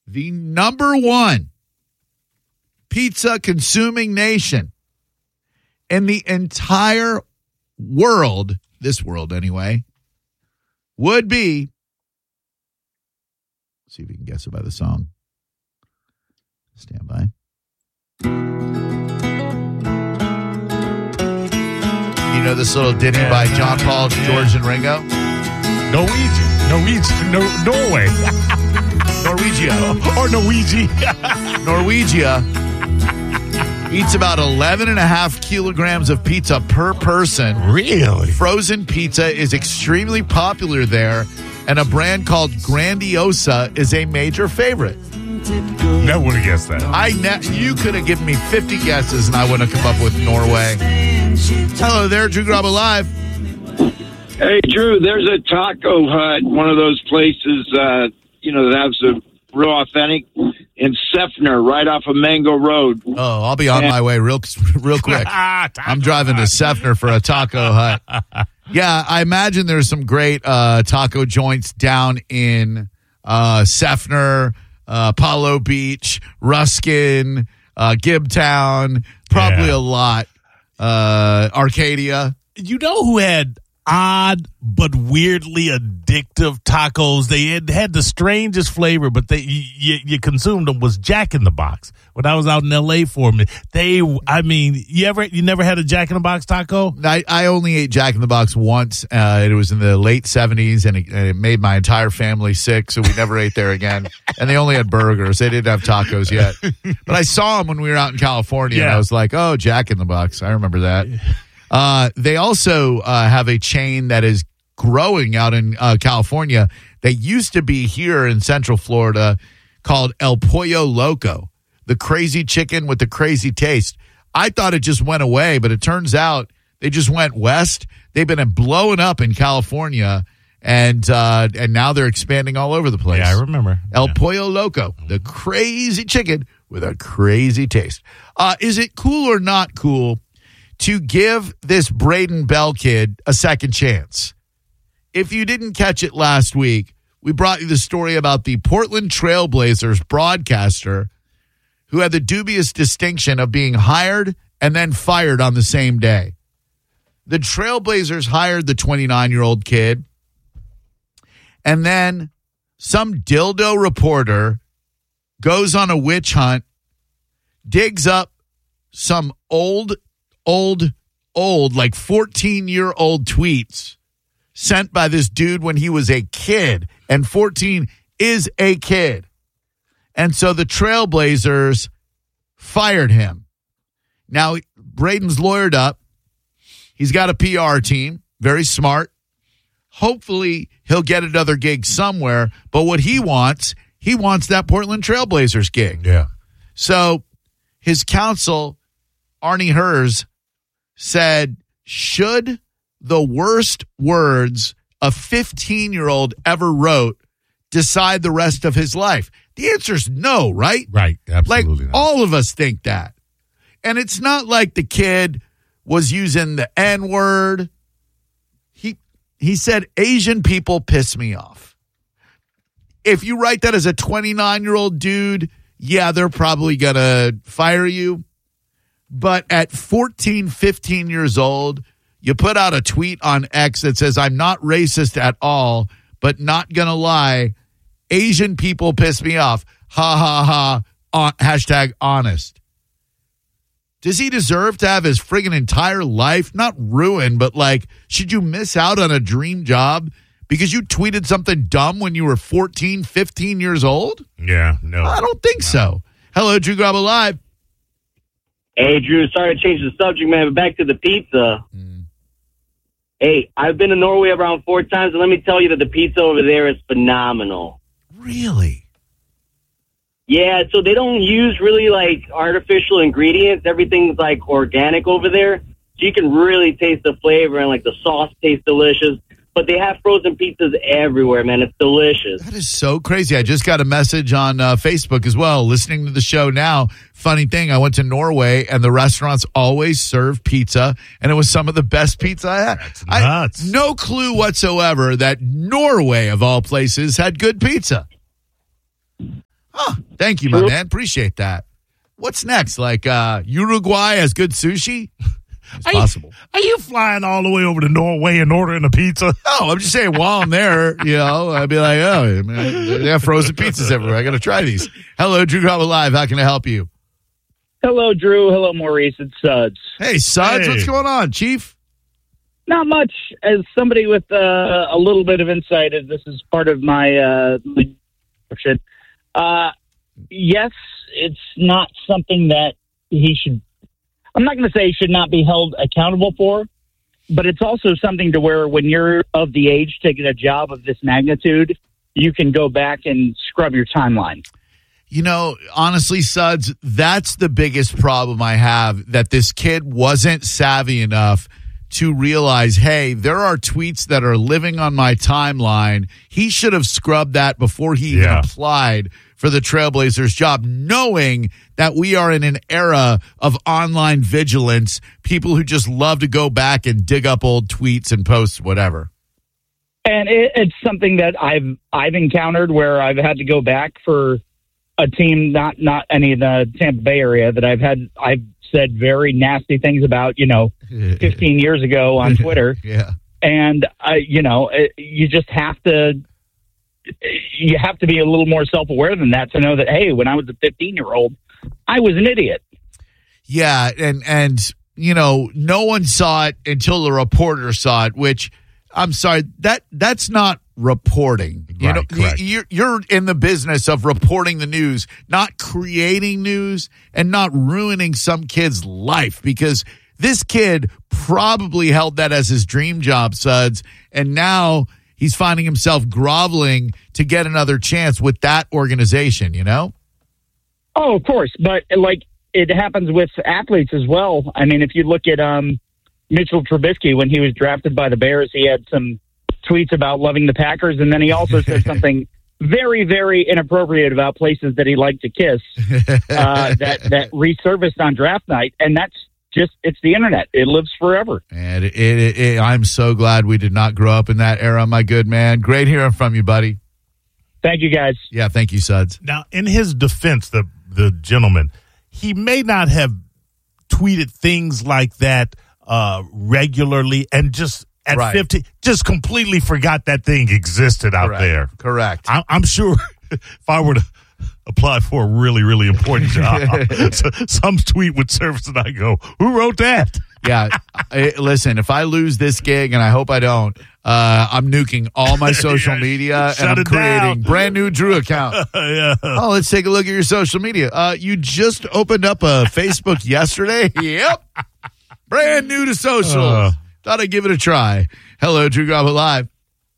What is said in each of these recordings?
the number one pizza consuming nation in the entire world, this world anyway, would be, see if you can guess it by the song. Stand by. You know this little ditty by John Paul, George, and Ringo? Norway. Norwegia. Or Norwegia. Norwegia eats about 11.5 kilograms of pizza per person. Really? Frozen pizza is extremely popular there, and a brand called Grandiosa is a major favorite. Never would have guessed that. You could have given me 50 guesses, and I wouldn't have come up with Norway. Hello there, Drew Garabo Live. Hey, Drew, there's a taco hut, one of those places, that has a real authentic in Seffner, right off of Mango Road. Oh, I'll be on my way real quick. I'm driving to Seffner for a taco hut. Yeah, I imagine there's some great taco joints down in Seffner, Palo Beach, Ruskin, Gibtown, probably a lot. Arcadia. You know who had odd but weirdly addictive tacos? They had the strangest flavor, but you consumed them, was Jack in the Box. When I was out in L.A. for me, you never had a Jack in the Box taco? I only ate Jack in the Box once. It was in the late 70s, and it made my entire family sick, so we never ate there again. And they only had burgers. They didn't have tacos yet. But I saw them when we were out in California, and I was like, oh, Jack in the Box. I remember that. They also have a chain that is growing out in California that used to be here in Central Florida called El Pollo Loco, the crazy chicken with the crazy taste. I thought it just went away, but it turns out they just went west. They've been blowing up in California, and now they're expanding all over the place. Yeah, I remember. El Pollo Loco, the crazy chicken with a crazy taste. Is it cool or not cool to give this Braden Bell kid a second chance? If you didn't catch it last week, we brought you the story about the Portland Trail Blazers broadcaster who had the dubious distinction of being hired and then fired on the same day. The Trail Blazers hired the 29-year-old kid, and then some dildo reporter goes on a witch hunt, digs up some old, like 14-year-old tweets sent by this dude when he was a kid, and 14 is a kid. And so the Trailblazers fired him. Now, Braden's lawyered up. He's got a PR team, very smart. Hopefully, he'll get another gig somewhere. But what he wants that Portland Trailblazers gig. Yeah. So his counsel, Arnie Herz, said, should the worst words a 15-year-old ever wrote decide the rest of his life? The answer is no, right? Right, absolutely like, not. all of us think that. And it's not like the kid was using the N-word. He said, Asian people piss me off. If you write that as a 29-year-old dude, yeah, they're probably going to fire you. But at 14, 15 years old, you put out a tweet on X that says, I'm not racist at all, but not going to lie, Asian people piss me off. Ha, ha, ha. Hashtag honest. Does he deserve to have his friggin' entire life, not ruined, but like, should you miss out on a dream job because you tweeted something dumb when you were 14, 15 years old? Yeah, no. I don't think so. Hello, Drew Garabo Live. Hey, Drew, sorry to change the subject, man, but back to the pizza. Hey, I've been to Norway around 4 times, and let me tell you that the pizza over there is phenomenal. Really? Yeah, so they don't use really, like, artificial ingredients. Everything's, like, organic over there. So you can really taste the flavor, and, like, the sauce tastes delicious. But they have frozen pizzas everywhere, man. It's delicious. That is so crazy. I just got a message on Facebook as well, listening to the show now. Funny thing, I went to Norway, and the restaurants always serve pizza, and it was some of the best pizza I had. That's nuts. No clue whatsoever that Norway, of all places, had good pizza. Huh. Thank you, my man. Appreciate that. What's next? Like Uruguay has good sushi? It's possible. Are you flying all the way over to Norway and ordering a pizza? No, I'm just saying while I'm there, I'd be like, oh, man, they have frozen pizzas everywhere. I got to try these. Hello, Drew Garabo Live. How can I help you? Hello, Drew. Hello, Maurice. It's Suds. Hey, Suds. What's going on, Chief? Not much. As somebody with a little bit of insight, as this is part of my description. Yes, it's not something that he should. I'm not going to say he should not be held accountable for, but it's also something to where when you're of the age taking a job of this magnitude, you can go back and scrub your timeline. Honestly, Suds, that's the biggest problem I have, that this kid wasn't savvy enough to realize, hey, there are tweets that are living on my timeline. He should have scrubbed that before he even applied for the Trailblazers job, knowing that we are in an era of online vigilance, people who just love to go back and dig up old tweets and posts, whatever. And it's something that I've encountered where I've had to go back for a team, not any of the Tampa Bay area, that I've said very nasty things about, 15 years ago on Twitter. Yeah. And you just have to be a little more self-aware than that to know that, hey, when I was a 15-year-old, I was an idiot. Yeah, and no one saw it until the reporter saw it, which, I'm sorry, that's not reporting. Correct. You're in the business of reporting the news, not creating news and not ruining some kid's life, because this kid probably held that as his dream job, Suds, and now he's finding himself groveling to get another chance with that organization, Oh, of course. But, it happens with athletes as well. I mean, if you look at Mitchell Trubisky, when he was drafted by the Bears, he had some tweets about loving the Packers, and then he also said something very, very inappropriate about places that he liked to kiss that resurfaced on draft night. And that's it's the internet. It lives forever. And I'm so glad we did not grow up in that era, my good man. Great hearing from you, buddy. Thank you, guys. Yeah, thank you, Suds. Now, in his defense, the gentleman, he may not have tweeted things like that regularly, and just at 50, just completely forgot that thing existed out there. Correct. I'm sure if I were to apply for a really, really important job, some tweet would surface and I go, who wrote that? Yeah. Listen, if I lose this gig, and I hope I don't, I'm nuking all my social media and I'm creating brand new Drew account. Oh, let's take a look at your social media. You just opened up a Facebook yesterday? Yep. Brand new to social. Thought I'd give it a try. Hello, Drew Garabo Live.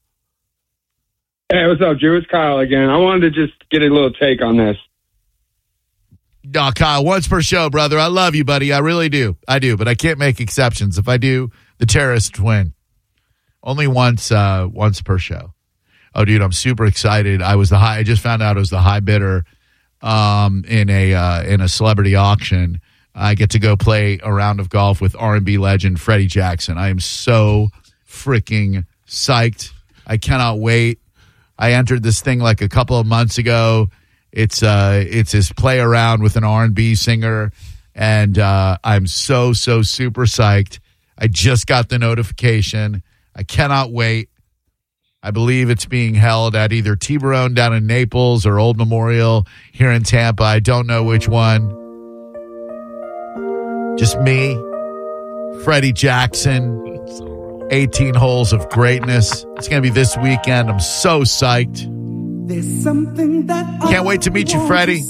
Hey, what's up, Drew? It's Kyle again. I wanted to just get a little take on this. No, Kyle, once per show, brother. I love you, buddy. I really do. I do, but I can't make exceptions. If I do, the terrorists win. Only once per show. Oh, dude, I'm super excited. I just found out I was the high bidder in a celebrity auction. I get to go play a round of golf with R&B legend Freddie Jackson. I am so freaking psyched. I cannot wait. I entered this thing like a couple of months ago. It's his play around with an R&B singer, and I'm so super psyched. I just got the notification. I cannot wait. I believe it's being held at either T-Barone down in Naples or Old Memorial here in Tampa. I don't know which one. Just me, Freddie Jackson, 18 holes of greatness. It's going to be this weekend. I'm so psyched. There's something that can't wait to meet you, Freddie.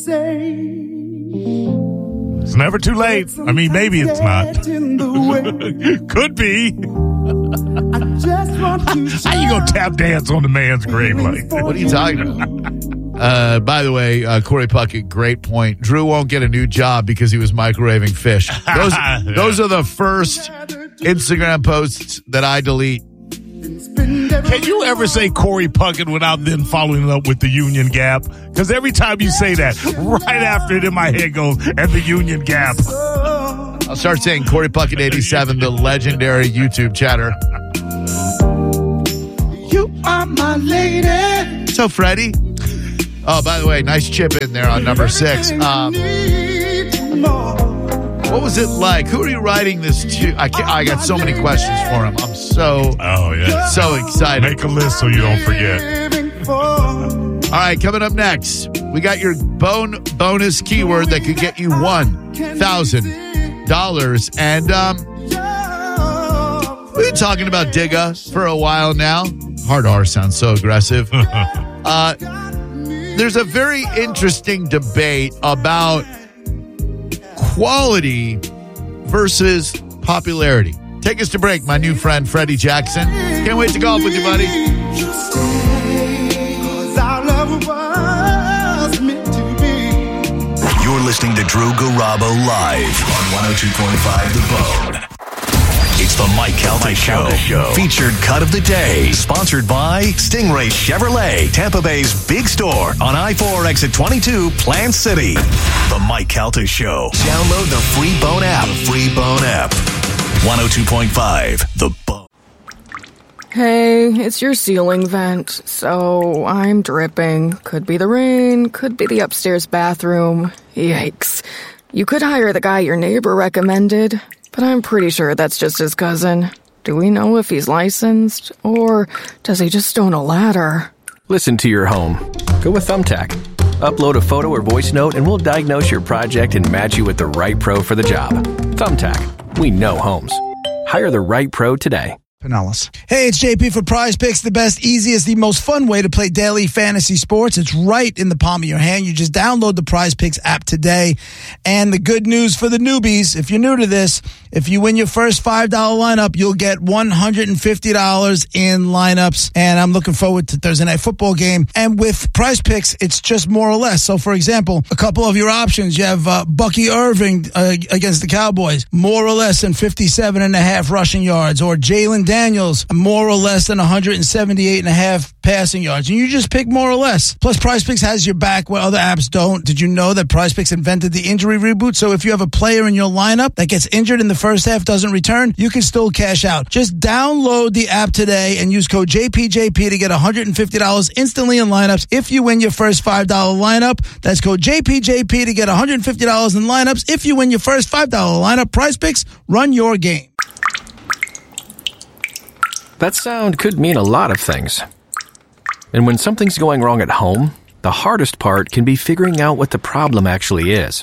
It's never too late. I mean, maybe it's not. Could be. How you gonna tap dance on the man's grave like that? What are you talking about? By the way, Corey Puckett, great point. Drew won't get a new job because he was microwaving fish. Those are the first Instagram posts that I delete. Can you ever say Corey Puckett without then following up with the Union Gap? Because every time you say that, right after it in my head goes, and the Union Gap. I'll start saying Corey Puckett 87, the legendary YouTube chatter. You are my lady. So, Freddie, Oh, by the way, nice chip in there on number 6. What was it like? Who are you writing this to? I got so many questions for him. I'm so excited. Make a list so you don't forget. All right, coming up next, we got your bonus keyword that could get you $1,000. And we've been talking about Digga for a while now. Hard R sounds so aggressive. There's a very interesting debate about quality versus popularity. Take us to break, my new friend, Freddie Jackson. Can't wait to golf with you, buddy. You're listening to Drew Garabo live on 102.5 The Bone. It's the Mike Calta Show. Featured cut of the day. Sponsored by Stingray Chevrolet, Tampa Bay's big store on I-4 exit 22, Plant City. The Mike Calta Show. Download the free Bone app. 102.5 The Bone. Hey, it's your ceiling vent, so I'm dripping. Could be the rain, could be the upstairs bathroom. Yikes. You could hire the guy your neighbor recommended, but I'm pretty sure that's just his cousin. Do we know if he's licensed, or does he just own a ladder? Listen to your home. Go with Thumbtack. Upload a photo or voice note and we'll diagnose your project and match you with the right pro for the job. Thumbtack. We know homes. Hire the right pro today. Pinellas. Hey, it's JP for Prize Picks, the best, easiest, the most fun way to play daily fantasy sports. It's right in the palm of your hand. You just download the Prize Picks app today. And the good news for the newbies, if you're new to this, if you win your first $5 lineup, you'll get $150 in lineups. And I'm looking forward to Thursday Night Football game. And with Prize Picks, it's just more or less. So, for example, a couple of your options. You have Bucky Irving against the Cowboys, more or less than 57.5 rushing yards, or Jalen Daniels, more or less than 178.5 passing yards. And you just pick more or less. Plus, Prize Picks has your back where other apps don't. Did you know that Prize Picks invented the injury reboot? So if you have a player in your lineup that gets injured in the first half, doesn't return, you can still cash out. Just download the app today and use code JPJP to get $150 instantly in lineups. If you win your first $5 lineup, that's code JPJP to get $150 in lineups. If you win your first $5 lineup, Prize Picks, run your game. That sound could mean a lot of things. And when something's going wrong at home, the hardest part can be figuring out what the problem actually is.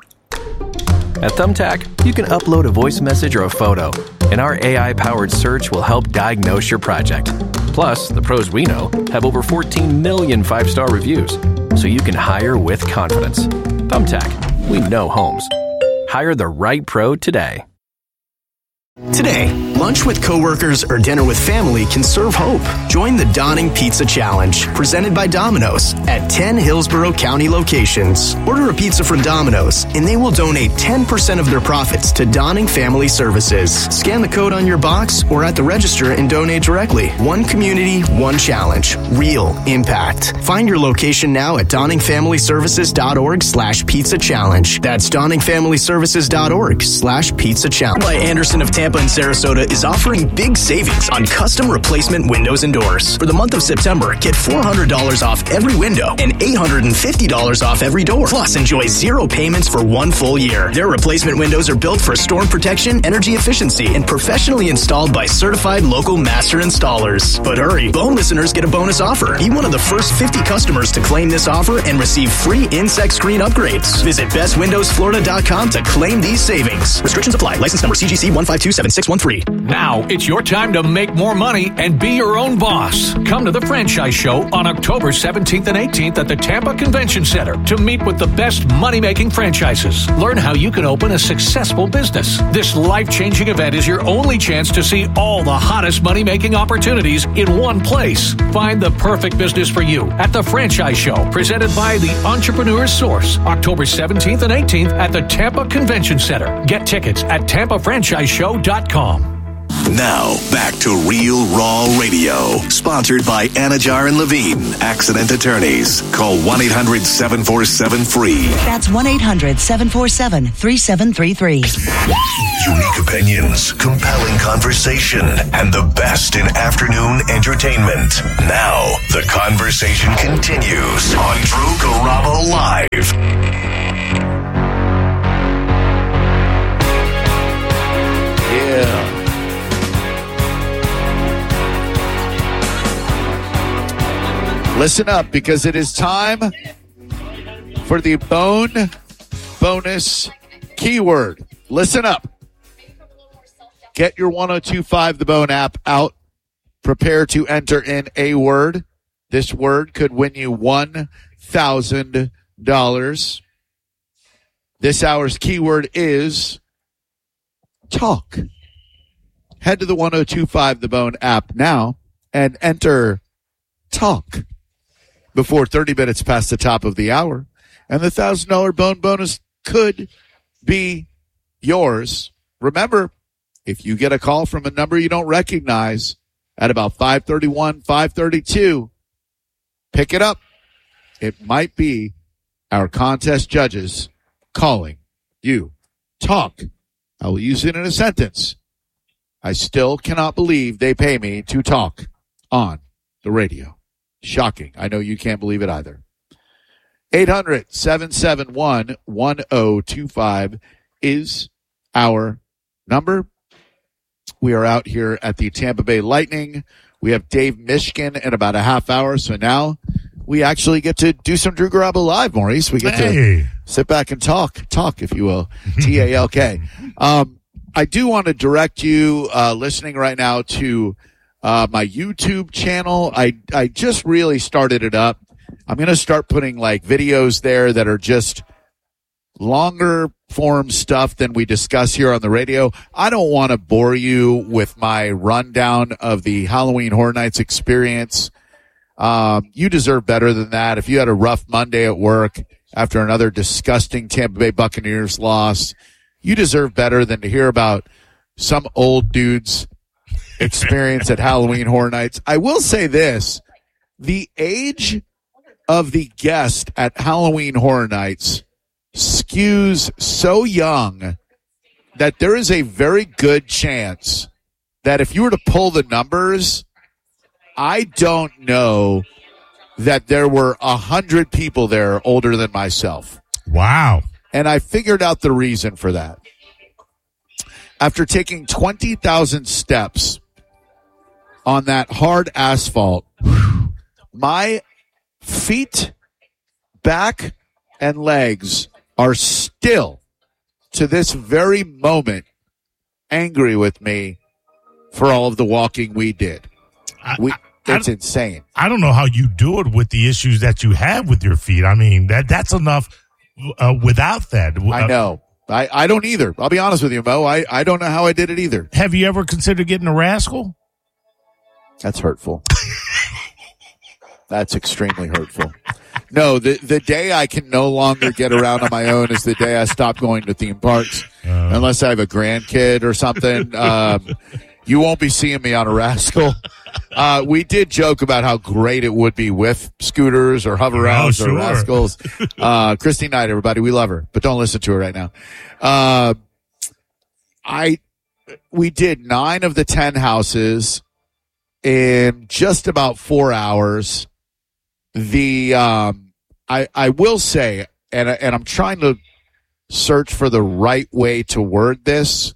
At Thumbtack, you can upload a voice message or a photo, and our AI-powered search will help diagnose your project. Plus, the pros we know have over 14 million 5-star reviews, so you can hire with confidence. Thumbtack, we know homes. Hire the right pro today. Today, lunch with coworkers or dinner with family can serve hope. Join the Donning Pizza Challenge, presented by Domino's, at 10 Hillsborough County locations. Order a pizza from Domino's, and they will donate 10% of their profits to Donning Family Services. Scan the code on your box or at the register and donate directly. One community, one challenge. Real impact. Find your location now at DonningFamilyServices.org/pizza challenge. That's DonningFamilyServices.org/pizza challenge. By Anderson of Tampa and Sarasota is offering big savings on custom replacement windows and doors. For the month of September, get $400 off every window and $850 off every door. Plus, enjoy 0 payments for 1 full year. Their replacement windows are built for storm protection, energy efficiency, and professionally installed by certified local master installers. But hurry, Bone listeners get a bonus offer. Be one of the first 50 customers to claim this offer and receive free insect screen upgrades. Visit bestwindowsflorida.com to claim these savings. Restrictions apply. License number CGC 1527613. Now it's your time to make more money and be your own boss. Come to the Franchise Show on October 17th and 18th at the Tampa Convention Center to meet with the best money-making franchises. Learn how you can open a successful business. This life-changing event is your only chance to see all the hottest money-making opportunities in one place. Find the perfect business for you at the Franchise Show, presented by the Entrepreneur's Source, October 17th and 18th at the Tampa Convention Center. Get tickets at TampaFranchiseShow.com. Now, back to Real Raw Radio. Sponsored by Anajar and Levine. Accident attorneys. Call 1-800-747-FREE. That's 1-800-747-3733. Unique opinions, compelling conversation, and the best in afternoon entertainment. Now, the conversation continues on Drew Garabo Live. Yeah. Listen up, because it is time for the Bone Bonus keyword. Listen up. Get your 1025 The Bone app out. Prepare to enter in a word. This word could win you $1,000. This hour's keyword is talk. Head to the 1025 The Bone app now and enter talk before 30 minutes past the top of the hour, and the $1,000 Bone bonus could be yours. Remember, if you get a call from a number you don't recognize at about 5:31, 5:32, pick it up. It might be our contest judges calling you. Talk. I will use it in a sentence. I still cannot believe they pay me to talk on the radio. Shocking. I know you can't believe it either. 800-771-1025 is our number. We are out here at the Tampa Bay Lightning. We have Dave Mishkin in about a half hour. So now we actually get to do some Drew Garabo Live, Maurice. We get to sit back and talk, if you will. T-A-L-K. I do want to direct you, listening right now, to my YouTube channel. I just really started it up. I'm going to start putting like videos there that are just longer form stuff than we discuss here on the radio. I don't want to bore you with my rundown of the Halloween Horror Nights experience. You deserve better than that. If you had a rough Monday at work after another disgusting Tampa Bay Buccaneers loss, you deserve better than to hear about some old dude's experience at Halloween Horror Nights. I will say this. The age of the guest at Halloween Horror Nights skews so young that there is a very good chance that if you were to pull the numbers, I don't know that there were 100 people there older than myself. Wow. And I figured out the reason for that. After taking 20,000 steps on that hard asphalt, my feet, back, and legs are still, to this very moment, angry with me for all of the walking we did. It's insane. I don't know how you do it with the issues that you have with your feet. I mean, that's enough without that. I know. I don't either. I'll be honest with you, Mo. I don't know how I did it either. Have you ever considered getting a rascal? That's hurtful. That's extremely hurtful. No, the day I can no longer get around on my own is the day I stop going to theme parks. Unless I have a grandkid or something. You won't be seeing me on a rascal. We did joke about how great it would be with scooters or hover-rounds or rascals. Christy Knight, everybody, we love her, but don't listen to her right now. We did 9 of the 10 houses in just about 4 hours. I will say, and I'm trying to search for the right way to word this.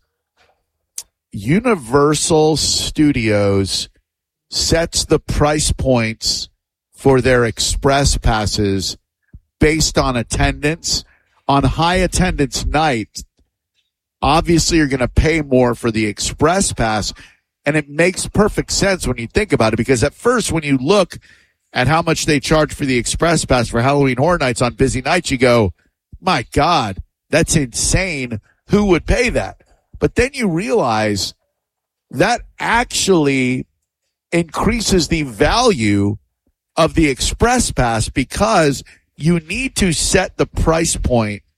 Universal Studios sets the price points for their express passes based on attendance. On high attendance nights, obviously you're going to pay more for the express pass, and it makes perfect sense when you think about it, because at first when you look at how much they charge for the express pass for Halloween Horror Nights on busy nights, you go, my God, that's insane. Who would pay that? But then you realize that actually increases the value of the express pass, because you need to set the price point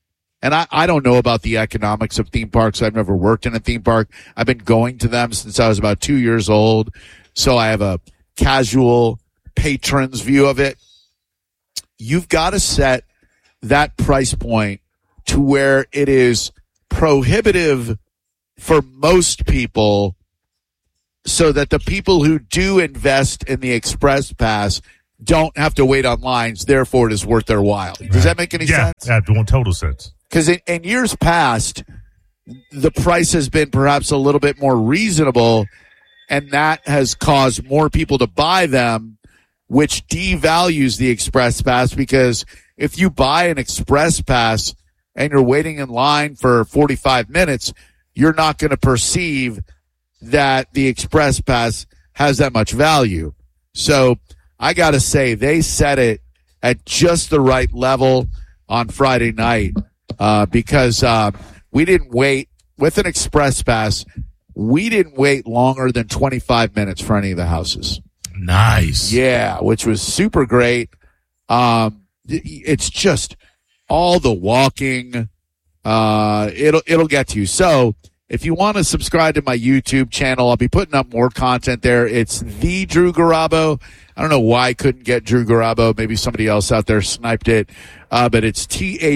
And I don't know about the economics of theme parks. I've never worked in a theme park. I've been going to them since I was about 2 years old. So I have a casual patron's view of it. You've got to set that price point to where it is prohibitive for most people so that the people who do invest in the Express Pass don't have to wait on lines. Therefore, it is worth their while. Does that make any sense? Yeah, total sense. Because in years past, the price has been perhaps a little bit more reasonable, and that has caused more people to buy them, which devalues the Express Pass, because if you buy an Express Pass and you're waiting in line for 45 minutes, you're not going to perceive that the Express Pass has that much value. So I got to say, they set it at just the right level on Friday night because we didn't wait. With an Express Pass, we didn't wait longer than 25 minutes for any of the houses. Nice. Yeah, which was super great. It's just all the walking. It'll get to you. So if you want to subscribe to my YouTube channel, I'll be putting up more content there. It's the Drew Garabo. I don't know why I couldn't get Drew Garabo. Maybe somebody else out there sniped it. But it's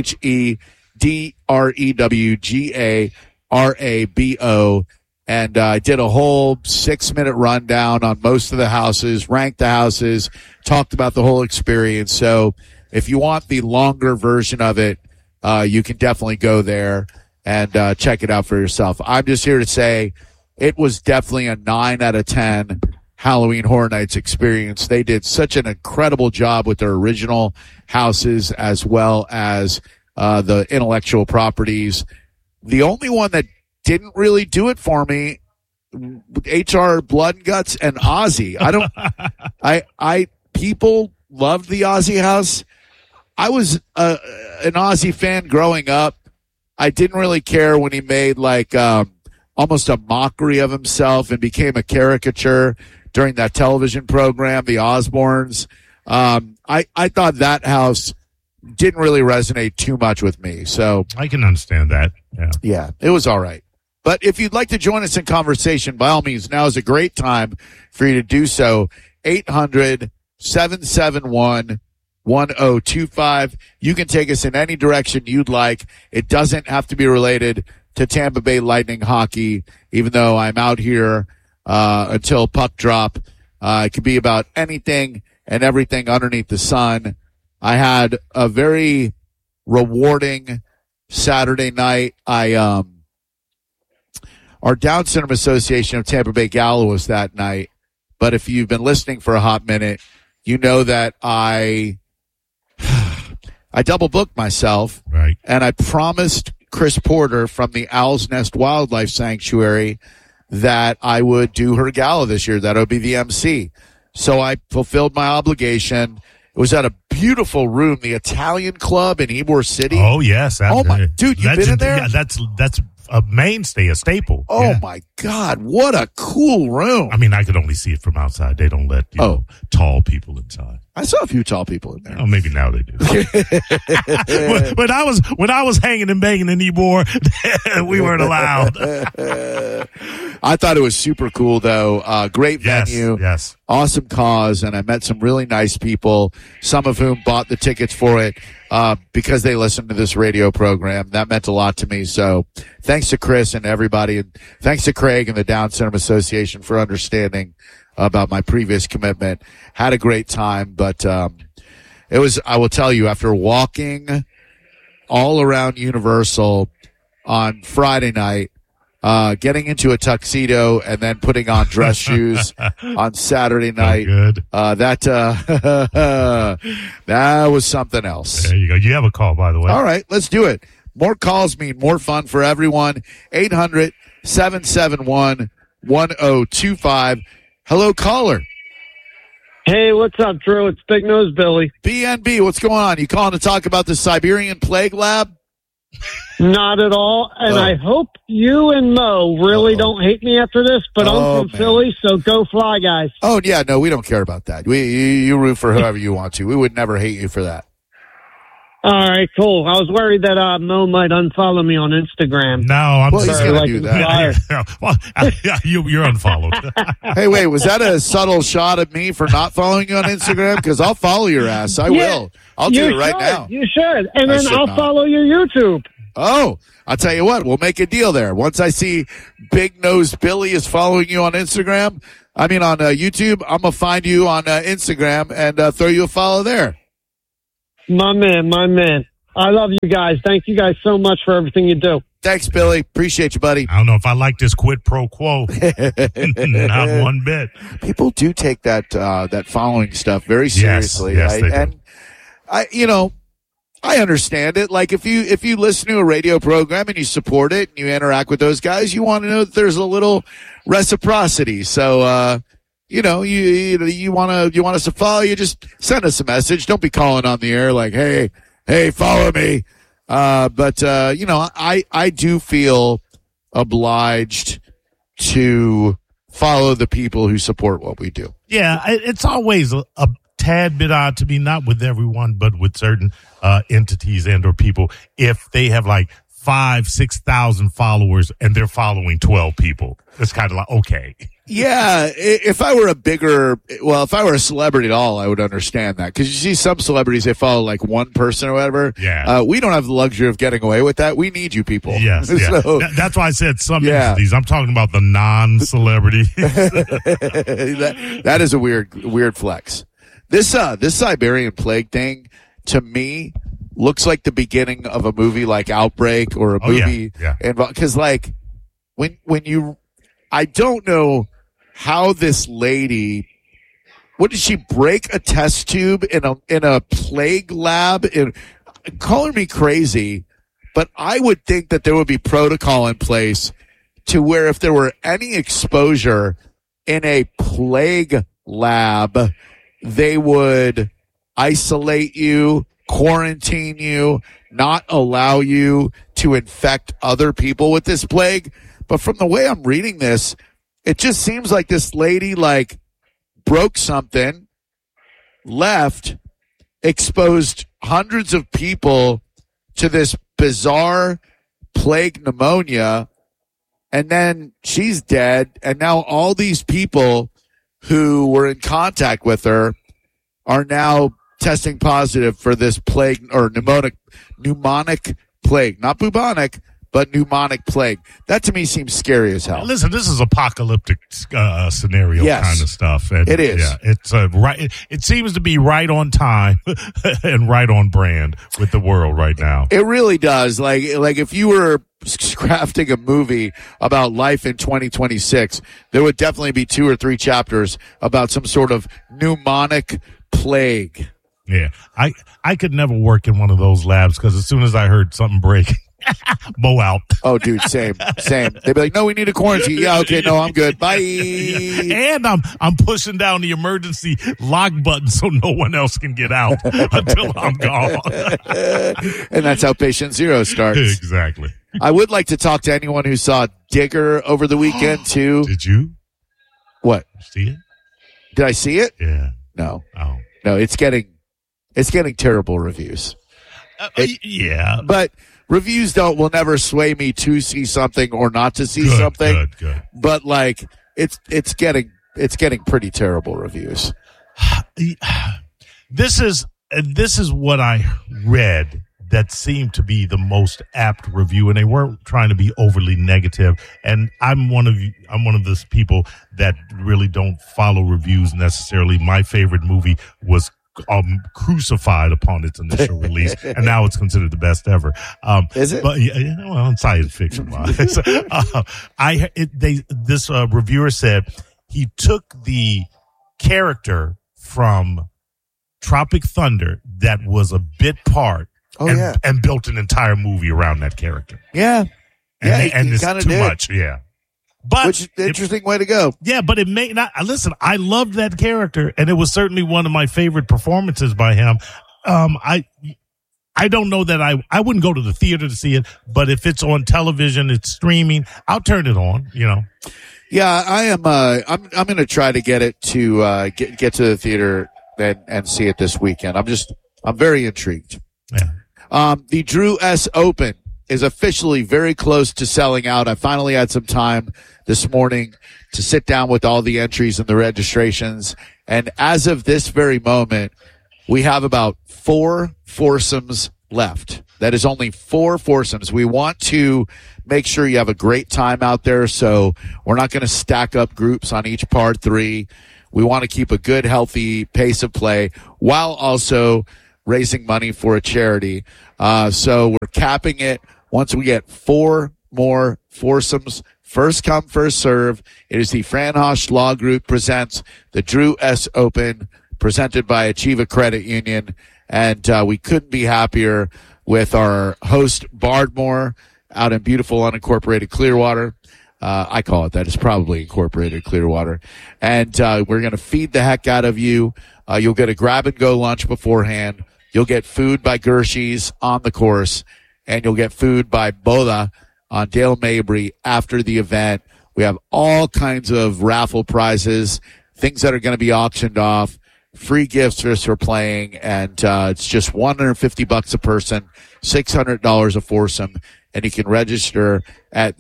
TheDrewGarabo. And I did a whole 6-minute rundown on most of the houses, ranked the houses, talked about the whole experience. So if you want the longer version of it, you can definitely go there and check it out for yourself. I'm just here to say it was definitely a 9 out of 10 Halloween Horror Nights experience. They did such an incredible job with their original houses as well as the intellectual properties. The only one that didn't really do it for me, HR Blood and Guts and Ozzy. People loved the Ozzy house. I was an Ozzy fan growing up. I didn't really care when he made almost a mockery of himself and became a caricature during that television program, The Osbournes. I thought that house didn't really resonate too much with me. So I can understand that. Yeah, it was all right. But if you'd like to join us in conversation, by all means, now is a great time for you to do so. 800-771-1025. You can take us in any direction you'd like. It doesn't have to be related to Tampa Bay Lightning hockey, even though I'm out here until puck drop. It could be about anything and everything underneath the sun. I had a very rewarding Saturday night. Our Down Syndrome Association of Tampa Bay Gala was that night. But if you've been listening for a hot minute, you know that I double booked myself. Right. And I promised Chris Porter from the Owl's Nest Wildlife Sanctuary that I would do her gala this year, that I would be the MC. So I fulfilled my obligation. It was at a beautiful room, the Italian Club in Ybor City. Oh, yes. Oh, my. Dude, you've been in there? Yeah, that's a mainstay, a staple. Oh, my God. What a cool room. I mean, I could only see it from outside. They don't let tall people inside. I saw a few tall people in there. Oh, maybe now they do. when I was hanging and banging in Ybor, we weren't allowed. I thought it was super cool, though. Great venue. Yes. Awesome cause. And I met some really nice people, some of whom bought the tickets for it because they listened to this radio program. That meant a lot to me. So thanks to Chris and everybody. And thanks to Craig and the Down Syndrome Association for understanding about my previous commitment. Had a great time, but it was, I will tell you, after walking all around Universal on Friday night, getting into a tuxedo and then putting on dress shoes on Saturday night, that was something else. There you go. You have a call, by the way. All right, let's do it. More calls mean more fun for everyone. 800-771-1025. Hello, caller. Hey, what's up, Drew? It's Big Nose Billy. BNB, what's going on? You calling to talk about the Siberian Plague Lab? Not at all. And I hope you and Mo really don't hate me after this, but I'm from Philly, so go Fly, guys. Oh, yeah, no, we don't care about that. You root for whoever you want to. We would never hate you for that. All right, cool. I was worried that Mo might unfollow me on Instagram. No, I'm Well, he's sorry. gonna do that. Well, you're unfollowed. Hey, wait, was that a subtle shot at me for not following you on Instagram? Because I'll follow your ass. I will. I'll do it right now. You should. And then I'll not. follow your YouTube. Oh, I'll tell you what. We'll make a deal there. Once I see Big Nose Billy is following you on Instagram, on YouTube, I'm going to find you on Instagram and throw you a follow there. My man. I love you guys. Thank you guys so much for everything you do. Thanks, Billy. Appreciate you, buddy. I don't know if I like this quid pro quo. Not one bit. People do take that following stuff very seriously. Yes, they do. And I understand it. Like if you listen to a radio program and you support it and you interact with those guys, you want to know that there's a little reciprocity. So you want us to follow you, just send us a message. Don't be calling on the air like, hey, follow me. But I do feel obliged to follow the people who support what we do. Yeah, it's always a tad bit odd to me, not with everyone, but with certain entities and or people, if they have like 5,000-6,000 followers and they're following 12 people. It's kind of like, okay. Yeah, if I were a celebrity at all, I would understand that. Because you see some celebrities, they follow like one person or whatever. Yeah. We don't have the luxury of getting away with that. We need you people. Yes, yeah. So, That's why I said some entities. I'm talking about the non-celebrities. that is a weird flex. This Siberian plague thing, to me, looks like the beginning of a movie like Outbreak or a movie. Yeah. Because like when I don't know how this lady, what did she break a test tube in a plague lab? Calling me crazy, but I would think that there would be protocol in place to where if there were any exposure in a plague lab, they would isolate you, quarantine you, not allow you to infect other people with this plague. But from the way I'm reading this, it just seems like this lady like broke something, left, exposed hundreds of people to this bizarre plague pneumonia, and then she's dead. And now all these people who were in contact with her are now testing positive for this plague or pneumonic plague, not bubonic, but pneumonic plague. That to me seems scary as hell. Listen, this is apocalyptic scenario kind of stuff. And it is. Yeah, it's right. It seems to be right on time and right on brand with the world right now. It really does. Like if you were crafting a movie about life in 2026, there would definitely be 2 or 3 chapters about some sort of pneumonic plague. Yeah, I could never work in one of those labs because as soon as I heard something break, bow out. Oh, dude, same. They'd be like, "No, we need a quarantine." Yeah, okay, no, I'm good. Bye. And I'm pushing down the emergency lock button so no one else can get out until I'm gone. And that's how patient zero starts. Exactly. I would like to talk to anyone who saw Digger over the weekend too. Did you? What? See it? Did I see it? Yeah. No. Oh. No, it's getting terrible reviews. Yeah. But reviews will never sway me to see something or not to see something. Good. But like it's getting pretty terrible reviews. This is what I read that seemed to be the most apt review, and they weren't trying to be overly negative. And I'm one of those people that really don't follow reviews necessarily. My favorite movie was Crucified upon its initial release, and now it's considered the best ever. Is it? But in science fiction wise, this reviewer said he took the character from Tropic Thunder that was a bit part, and built an entire movie around that character. Yeah, and it's too much. Yeah. But which is an interesting way to go. Yeah, but it may not. Listen, I loved that character, and it was certainly one of my favorite performances by him. I don't know that I wouldn't go to the theater to see it, but if it's on television, it's streaming, I'll turn it on. Yeah, I am. I'm going to try to get it to get to the theater and see it this weekend. I'm very intrigued. Yeah. The Drew S. Open is officially very close to selling out. I finally had some time this morning to sit down with all the entries and the registrations. And as of this very moment, we have about 4 foursomes left. That is only 4 foursomes. We want to make sure you have a great time out there, so we're not going to stack up groups on each par 3. We want to keep a good, healthy pace of play while also raising money for a charity. So we're capping it once we get 4 more foursomes. First come, first serve. It is the Fran Hosch Law Group presents the Drew S. Open, presented by Achieva Credit Union. And we couldn't be happier with our host, Bardmore, out in beautiful unincorporated Clearwater. I call it that. It's probably incorporated Clearwater. And we're going to feed the heck out of you. You'll get a grab-and-go lunch beforehand. You'll get food by Gershie's on the course. And you'll get food by Boda on Dale Mabry after the event. We have all kinds of raffle prizes, things that are going to be auctioned off, free gifts for playing, and it's just $150 a person, $600 a foursome, and you can register at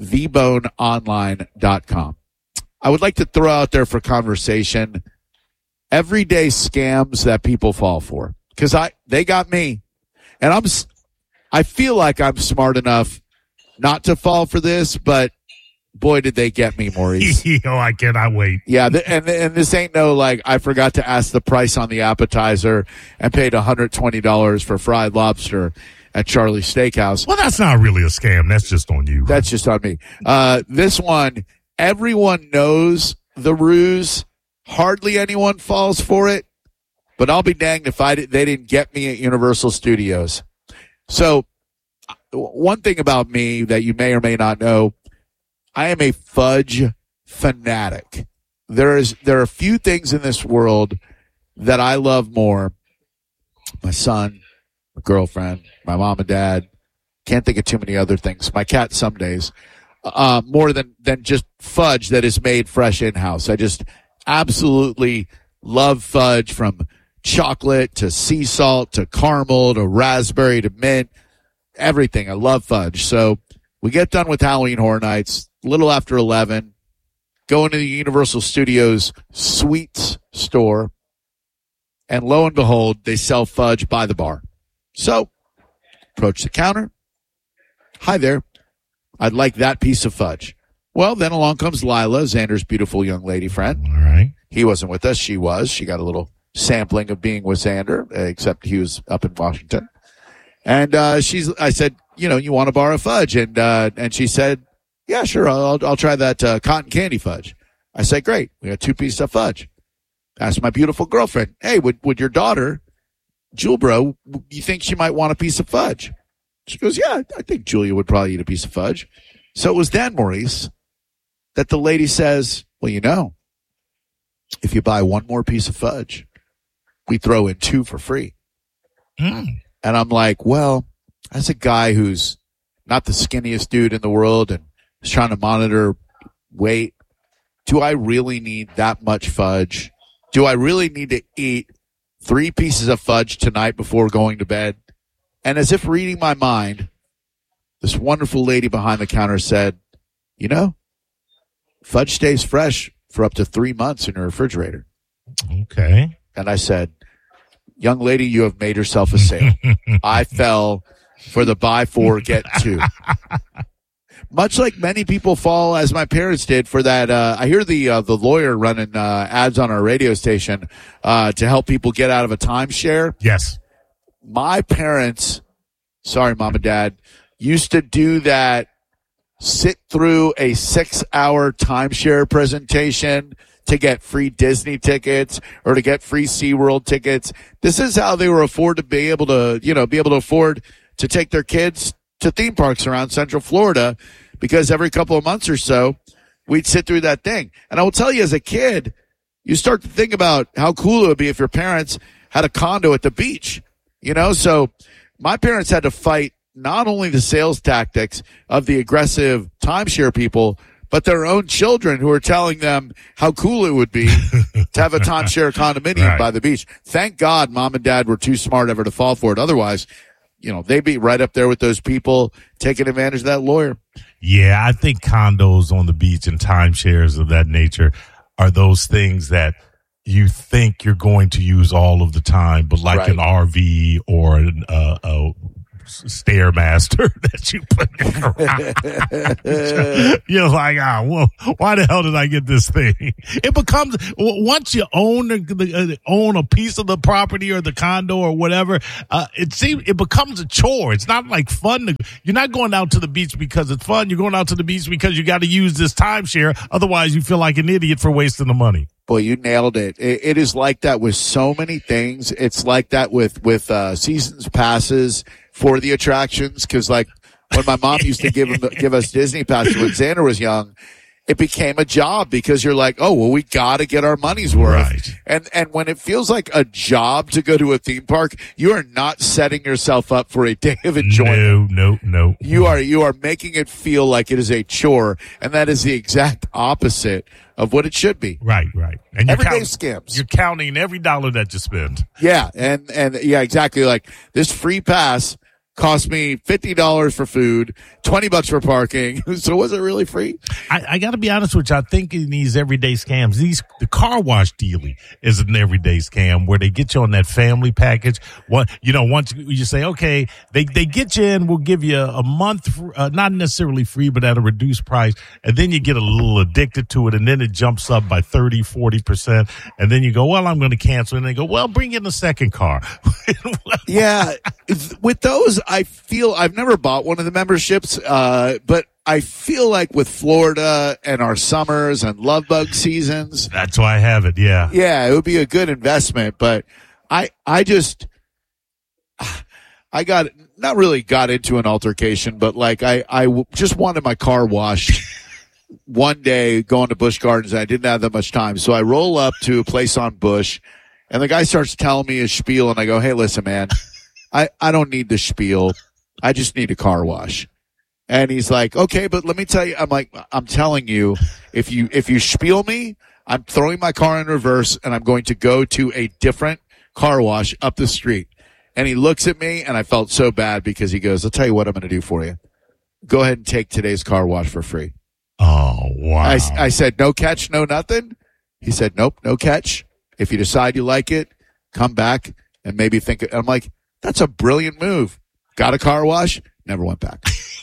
theboneonline.com. I would like to throw out there for conversation everyday scams that people fall for, because they got me, and I feel like I'm smart enough not to fall for this, but boy, did they get me, Maurice. I cannot wait. Yeah, and this ain't no, like, I forgot to ask the price on the appetizer and paid $120 for fried lobster at Charlie's Steakhouse. Well, that's not really a scam. That's just on you. That's just on me. This one, everyone knows the ruse. Hardly anyone falls for it. But I'll be danged if they didn't get me at Universal Studios. So, one thing about me that you may or may not know, I am a fudge fanatic. There are a few things in this world that I love more. My son, my girlfriend, my mom and dad. Can't think of too many other things. My cat some days. More than just fudge that is made fresh in-house. I just absolutely love fudge, from chocolate to sea salt to caramel to raspberry to mint. Everything. I love fudge. So we get done with Halloween Horror Nights a little after 11, go into the Universal Studios Sweets store, and lo and behold, they sell fudge by the bar. So, approach the counter. Hi there. I'd like that piece of fudge. Well, then along comes Lila, Xander's beautiful young lady friend. All right. He wasn't with us. She was. She got a little sampling of being with Xander, except he was up in Washington. And I said, you want a bar of fudge? And she said, yeah, sure. I'll try that cotton candy fudge. I said, great. We got 2 pieces of fudge. Asked my beautiful girlfriend, hey, would your daughter, Julebro, you think she might want a piece of fudge? She goes, yeah, I think Julia would probably eat a piece of fudge. So it was then, Maurice, that the lady says, well, if you buy 1 more piece of fudge, we throw in 2 for free. Mm. And I'm like, well, as a guy who's not the skinniest dude in the world and is trying to monitor weight, do I really need that much fudge? Do I really need to eat 3 pieces of fudge tonight before going to bed? And as if reading my mind, this wonderful lady behind the counter said, fudge stays fresh for up to 3 months in your refrigerator. Okay. And I said, young lady, you have made yourself a sale. I fell for the buy 4, get 2. Much like many people fall, as my parents did, for that. I hear the lawyer running ads on our radio station to help people get out of a timeshare. Yes. My parents, sorry, Mom and Dad, used to do that, sit through a 6-hour timeshare presentation to get free Disney tickets or to get free SeaWorld tickets. This is how they were be able to afford to take their kids to theme parks around Central Florida, because every couple of months or so, we'd sit through that thing. And I will tell you, as a kid, you start to think about how cool it would be if your parents had a condo at the beach, So my parents had to fight not only the sales tactics of the aggressive timeshare people, but their own children who were telling them how cool it would be to have a timeshare condominium by the beach. Thank God Mom and Dad were too smart ever to fall for it. Otherwise, they'd be right up there with those people taking advantage of that lawyer. Yeah, I think condos on the beach and timeshares of that nature are those things that you think you're going to use all of the time, but like an RV or a Stairmaster that you put in the garage. You're like, well, why the hell did I get this thing? It becomes, once you own a piece of the property or the condo or whatever, it becomes a chore. It's not like fun. You're not going out to the beach because it's fun. You're going out to the beach because you got to use this timeshare. Otherwise, you feel like an idiot for wasting the money. Boy, you nailed it. It is like that with so many things. It's like that with seasons passes for the attractions. Cause like when my mom used to give us Disney passes when Xander was young, it became a job because you're like, oh, well, we got to get our money's worth. Right. And when it feels like a job to go to a theme park, you are not setting yourself up for a day of enjoyment. No. You are making it feel like it is a chore. And that is the exact opposite of what it should be. Right. And everyday scams. You're counting every dollar that you spend. Yeah. And yeah, exactly. Like this free pass cost me $50 for food, $20 for parking. So was it really free? I got to be honest with you. I think in these everyday scams, the car wash dealie is an everyday scam where they get you on that family package. Once you say, okay, they get you in, we'll give you a month, not necessarily free, but at a reduced price. And then you get a little addicted to it. And then it jumps up by 30, 40%. And then you go, well, I'm going to cancel. And they go, well, bring in the second car. Yeah. With those, I feel I've never bought one of the memberships, but I feel like with Florida and our summers and love bug seasons, that's why I have it. Yeah. Yeah. It would be a good investment, but I not really got into an altercation, but like I just wanted my car washed one day going to Busch Gardens. And I didn't have that much time. So I roll up to a place on Busch and the guy starts telling me his spiel and I go, hey, listen, man. I don't need the spiel. I just need a car wash. And he's like, okay, but let me tell you, I'm telling you, if you spiel me, I'm throwing my car in reverse and I'm going to go to a different car wash up the street. And he looks at me and I felt so bad because he goes, I'll tell you what I'm going to do for you. Go ahead and take today's car wash for free. Oh, wow. I said, no catch, no nothing. He said, nope, no catch. If you decide you like it, come back and maybe think. I'm like, that's a brilliant move. Got a car wash, never went back.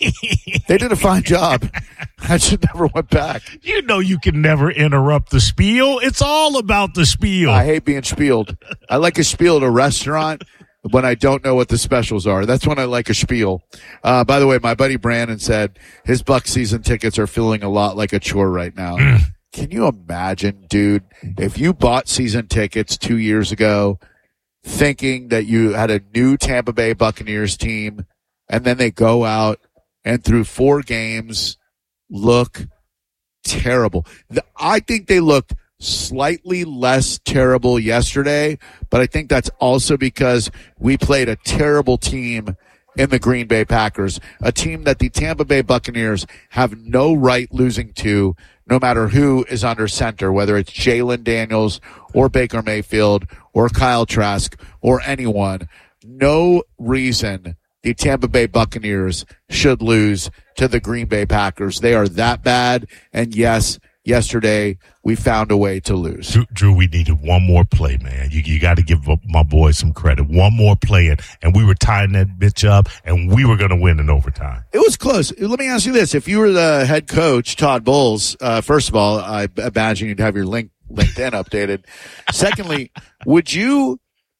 They did a fine job. I just never went back. You know you can never interrupt the spiel. It's all about the spiel. I hate being spieled. I like a spiel at a restaurant when I don't know what the specials are. That's when I like a spiel. By the way, my buddy Brandon said his Buck season tickets are feeling a lot like a chore right now. Can you imagine, dude, if you bought season tickets 2 years ago thinking that you had a new Tampa Bay Buccaneers team, and then they go out and through 4 games look terrible. I think they looked slightly less terrible yesterday, but I think that's also because we played a terrible team in the Green Bay Packers, a team that the Tampa Bay Buccaneers have no right losing to, no matter who is under center, whether it's Jalen Daniels or Baker Mayfield or Kyle Trask or anyone. No reason the Tampa Bay Buccaneers should lose to the Green Bay Packers. They are that bad. And yes, yesterday we found a way to lose. Drew, we needed one more play, man. You got to give my boy some credit. One more play, and we were tying that bitch up, and we were going to win in overtime. It was close. Let me ask you this. If you were the head coach, Todd Bowles, first of all, I imagine you'd have your LinkedIn updated. Secondly, would you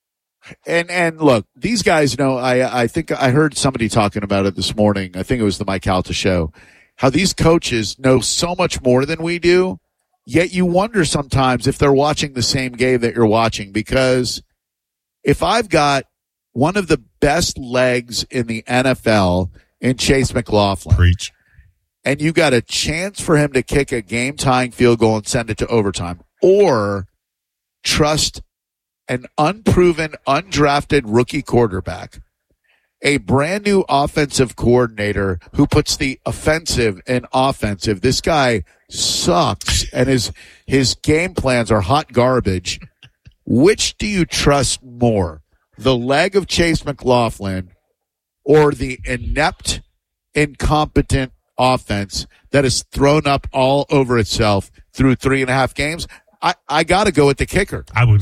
– and look, these guys know – I think I heard somebody talking about it this morning. I think it was the Mike Calta show. How these coaches know so much more than we do, yet you wonder sometimes if they're watching the same game that you're watching. Because if I've got one of the best legs in the NFL in Chase McLaughlin, preach, and you got a chance for him to kick a game-tying field goal and send it to overtime, or trust an unproven, undrafted rookie quarterback, a brand new offensive coordinator who puts the offensive and offensive. This guy sucks and his game plans are hot garbage. Which do you trust more? The leg of Chase McLaughlin or the inept, incompetent offense that is thrown up all over itself through 3.5 games, I got to go with the kicker.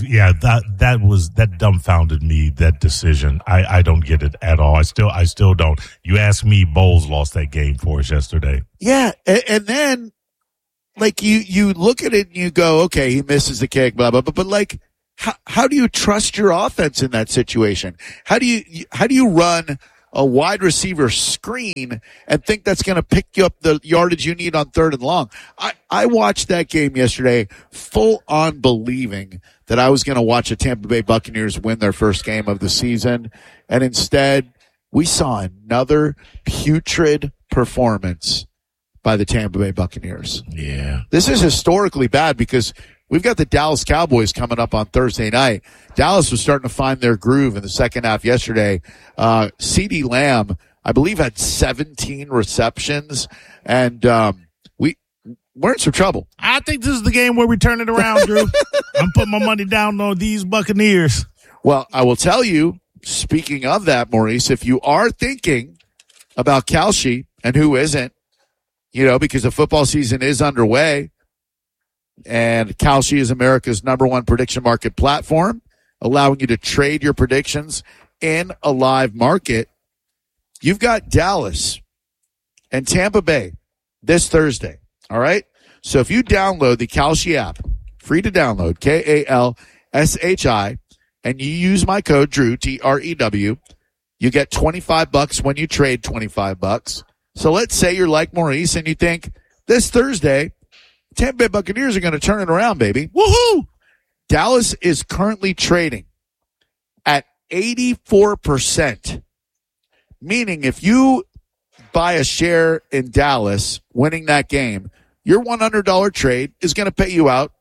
That dumbfounded me, that decision. I don't get it at all. I still don't. You ask me, Bowles lost that game for us yesterday. Yeah, and then like you look at it and you go, okay, he misses the kick, blah blah blah. But like, how do you trust your offense in that situation? How do you run a wide receiver screen and think that's going to pick you up the yardage you need on 3rd and long? I watched that game yesterday full on believing that I was going to watch the Tampa Bay Buccaneers win their first game of the season. And instead, we saw another putrid performance by the Tampa Bay Buccaneers. Yeah. This is historically bad because we've got the Dallas Cowboys coming up on Thursday night. Dallas was starting to find their groove in the second half yesterday. CeeDee Lamb, I believe, had 17 receptions, and we're in some trouble. I think this is the game where we turn it around, Drew. I'm putting my money down on these Buccaneers. Well, I will tell you, speaking of that, Maurice, if you are thinking about Kalshi, and who isn't, because the football season is underway, and Kalshi is America's #1 prediction market platform, allowing you to trade your predictions in a live market. You've got Dallas and Tampa Bay this Thursday. All right. So if you download the Kalshi app, free to download, KALSHI, and you use my code Drew, TREW, you get $25 when you trade $25. So let's say you're like Maurice and you think this Thursday, Tampa Bay Buccaneers are going to turn it around, baby. Woohoo! Dallas is currently trading at 84%, meaning if you buy a share in Dallas winning that game, your $100 trade is going to pay you out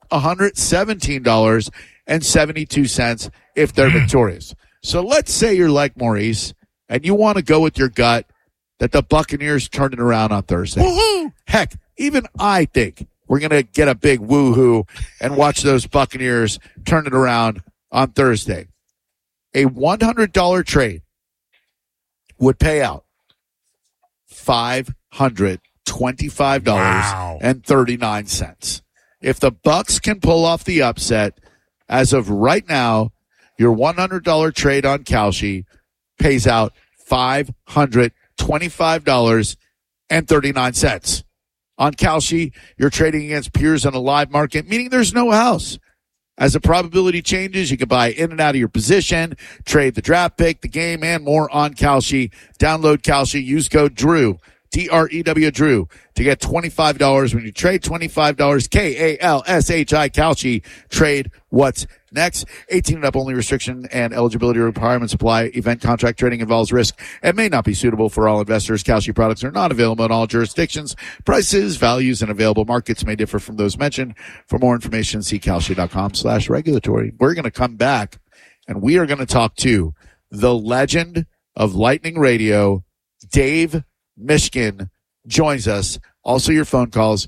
$117.72 if they're victorious. So let's say you're like Maurice and you want to go with your gut that the Buccaneers turn it around on Thursday. Woohoo! Heck, even I think we're going to get a big woohoo and watch those Buccaneers turn it around on Thursday. A $100 trade would pay out $525.39. If the Bucs can pull off the upset, as of right now, your $100 trade on Kalshi pays out $525.39. On Kalshi, you're trading against peers in a live market, meaning there's no house. As the probability changes, you can buy in and out of your position, trade the draft pick, the game, and more on Kalshi. Download Kalshi. Use code Drew, TREW Drew, to get $25 when you trade $25. KALSHI Kalshi. Trade what's next. 18 and up only. Restriction and eligibility requirements apply. Event contract trading involves risk and may not be suitable for all investors. Kalshi products are not available in all jurisdictions. Prices, values, and available markets may differ from those mentioned. For more information, see kalshi.com/regulatory. We're going to come back and we are going to talk to the legend of Lightning Radio, Dave Mishkin, joins us. Also your phone calls,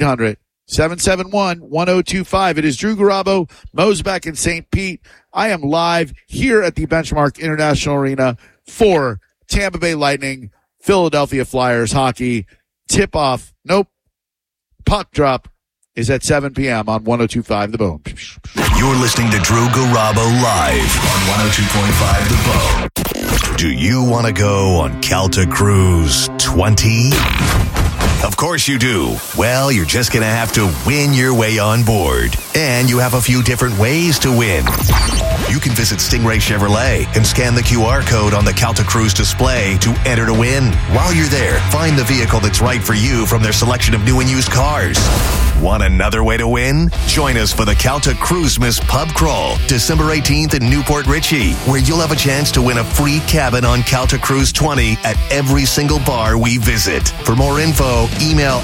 800-771-1025. It is Drew Garabo, Mosback in St. Pete. I am live here at the Benchmark International Arena for Tampa Bay Lightning, Philadelphia Flyers hockey. Tip-off, puck drop is at 7 p.m. on 102.5 The Bone. You're listening to Drew Garabo live on 102.5 The Bone. Do you want to go on Calta Cruise 20? Of course you do. Well, you're just going to have to win your way on board. And you have a few different ways to win. You can visit Stingray Chevrolet and scan the QR code on the Calta Cruise display to enter to win. While you're there, find the vehicle that's right for you from their selection of new and used cars. Want another way to win? Join us for the Calta Cruisemas Pub Crawl, December 18th in Newport Richey, where you'll have a chance to win a free cabin on Calta Cruise 20 at every single bar we visit. For more info, email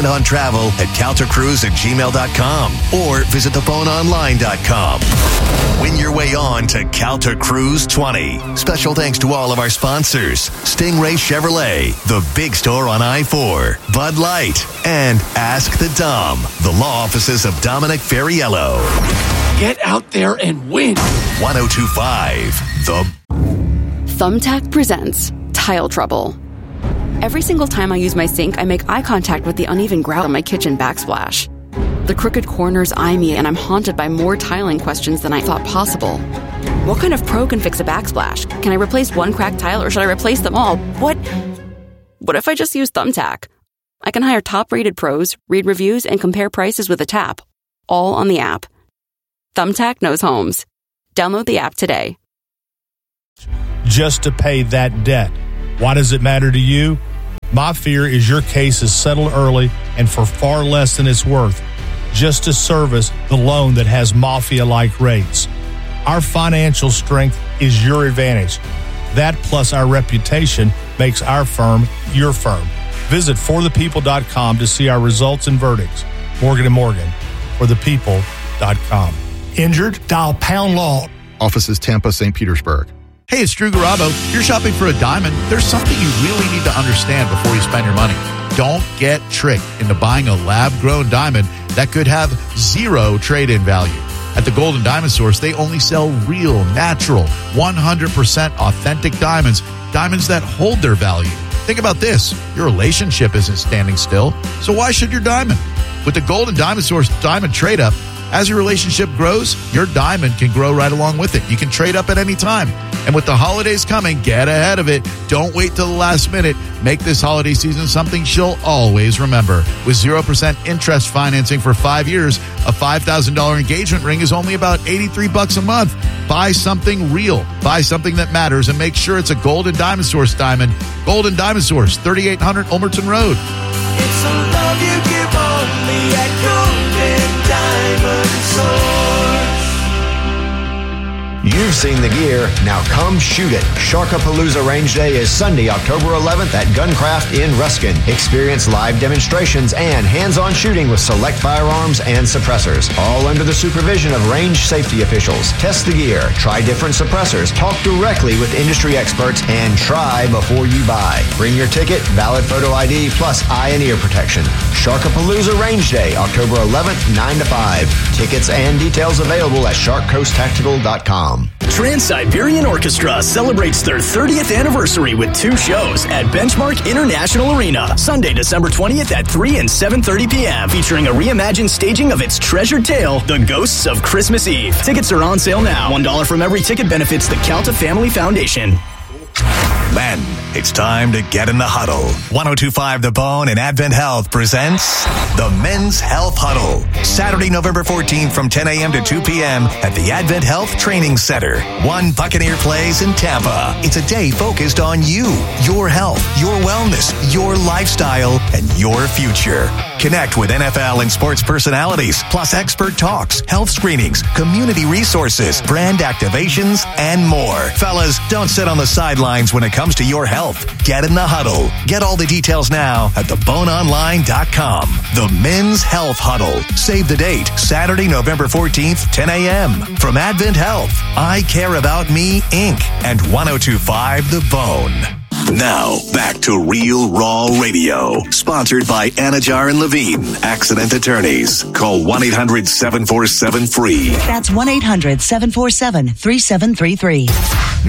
accentontravel@caltacruise@gmail.com or visit theboneonline.com. Win your way on to Calta Cruise 20. Special thanks to all of our sponsors: Stingray Chevrolet, The Big Store on I-4, Bud Light, and Ask the Dom, the law offices of Dominic Ferriello. Get out there and win. 102.5 The Thumbtack presents tile trouble. Every single time I use my sink, I make eye contact with the uneven grout on my kitchen backsplash. The crooked corners eye me, and I'm haunted by more tiling questions than I thought possible. What kind of pro can fix a backsplash? Can I replace one cracked tile, or should I replace them all? What if I just use Thumbtack? I can hire top-rated pros, read reviews, and compare prices with a tap, all on the app. Thumbtack knows homes. Download the app today. Just to pay that debt. Why does it matter to you? My fear is your case is settled early and for far less than it's worth, just to service the loan that has mafia-like rates. Our financial strength is your advantage. That plus our reputation makes our firm your firm. Visit forthepeople.com to see our results and verdicts. Morgan & Morgan, forthepeople.com. Injured? Dial pound law. Offices Tampa, St. Petersburg. Hey, it's Drew Garabo. If you're shopping for a diamond, there's something you really need to understand before you spend your money. Don't get tricked into buying a lab-grown diamond that could have zero trade-in value. At the Gold and Diamond Source, they only sell real, natural, 100% authentic diamonds, diamonds that hold their value. Think about this. Your relationship isn't standing still, so why should your diamond? With the Gold and Diamond Source Diamond Trade-Up, as your relationship grows, your diamond can grow right along with it. You can trade up at any time. And with the holidays coming, get ahead of it. Don't wait till the last minute. Make this holiday season something she'll always remember. With 0% interest financing for 5 years, a $5,000 engagement ring is only about $83 a month. Buy something real. Buy something that matters, and make sure it's a Gold and Diamond Source diamond. Gold and Diamond Source, 3800 Ulmerton Road. It's a love you give only at Golden Diamond Source. You've seen the gear, now come shoot it. Sharkapalooza Range Day is Sunday, October 11th at Guncraft in Ruskin. Experience live demonstrations and hands-on shooting with select firearms and suppressors, all under the supervision of range safety officials. Test the gear, try different suppressors, talk directly with industry experts, and try before you buy. Bring your ticket, valid photo ID, plus eye and ear protection. Sharkapalooza Range Day, October 11th, 9 to 5. Tickets and details available at sharkcoasttactical.com. Trans-Siberian Orchestra celebrates their 30th anniversary with 2 shows at Benchmark International Arena, Sunday, December 20th at 3 and 7:30 p.m., featuring a reimagined staging of its treasured tale, The Ghosts of Christmas Eve. Tickets are on sale now. $1 from every ticket benefits the Calta Family Foundation. Men, it's time to get in the huddle. 102.5 The Bone and Advent Health presents the Men's Health Huddle. Saturday, November 14th from 10 a.m. to 2 p.m. at the Advent Health Training Center. One Buccaneer Place in Tampa. It's a day focused on you, your health, your wellness, your lifestyle, and your future. Connect with NFL and sports personalities, plus expert talks, health screenings, community resources, brand activations, and more. Fellas, don't sit on the sidelines when it comes to your health. Get in the huddle. Get all the details now at theboneonline.com. The Men's Health Huddle. Save the date, Saturday, November 14th, 10 a.m. From Advent Health, I Care About Me, Inc. and 102.5 The Bone. Now, back to Real Raw Radio. Sponsored by Anajar and Levine, Accident Attorneys. Call 1-800-747-FREE. That's 1-800-747-3733.